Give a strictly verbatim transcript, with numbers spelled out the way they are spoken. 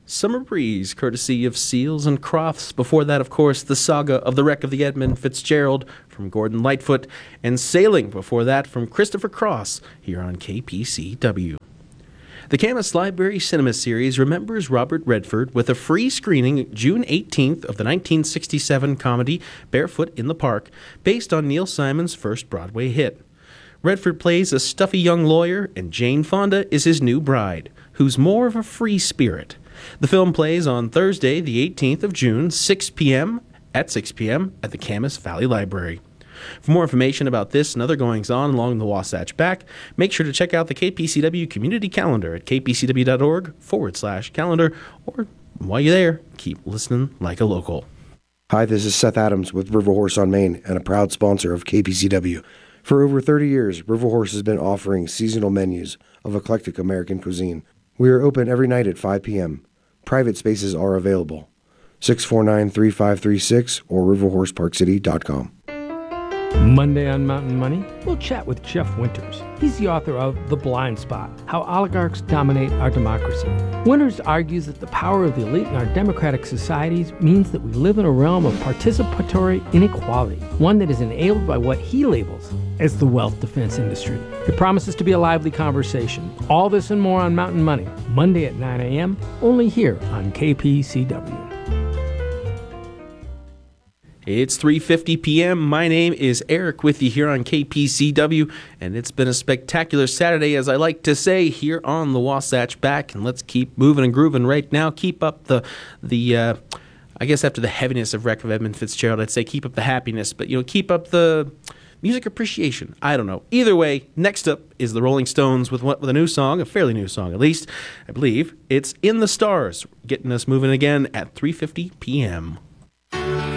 Summer Breeze, courtesy of Seals and Crofts. Before that, of course, the saga of the wreck of the Edmund Fitzgerald from Gordon Lightfoot, and Sailing before that from Christopher Cross here on K P C W. The Camas Library Cinema Series remembers Robert Redford with a free screening June eighteenth of the nineteen sixty-seven comedy Barefoot in the Park, based on Neil Simon's first Broadway hit. Redford plays a stuffy young lawyer, and Jane Fonda is his new bride, who's more of a free spirit. The film plays on Thursday, the eighteenth of June, six p.m. at six p.m. at the Camas Valley Library. For more information about this and other goings-on along the Wasatch Back, make sure to check out the K P C W community calendar at kpcw.org forward slash calendar, or while you're there, keep listening like a local. Hi, this is Seth Adams with River Horse on Main and a proud sponsor of K P C W. For over thirty years, River Horse has been offering seasonal menus of eclectic American cuisine. We are open every night at five p.m. Private spaces are available. six four nine, three five three six or river horse park city dot com. Monday on Mountain Money, we'll chat with Jeff Winters. He's the author of The Blind Spot, How Oligarchs Dominate Our Democracy. Winters argues that the power of the elite in our democratic societies means that we live in a realm of participatory inequality, one that is enabled by what he labels as the wealth defense industry. It promises to be a lively conversation. All this and more on Mountain Money, Monday at nine a.m., only here on K P C W. It's three fifty p.m. My name is Eric with you here on K P C W, and it's been a spectacular Saturday, as I like to say, here on the Wasatch Back. And let's keep moving and grooving right now. Keep up the, the uh, I guess after the heaviness of Wreck of Edmund Fitzgerald, I'd say keep up the happiness, but, you know, keep up the music appreciation. I don't know. Either way, next up is the Rolling Stones with, with a new song, a fairly new song at least, I believe. It's In the Stars, getting us moving again at three fifty p.m.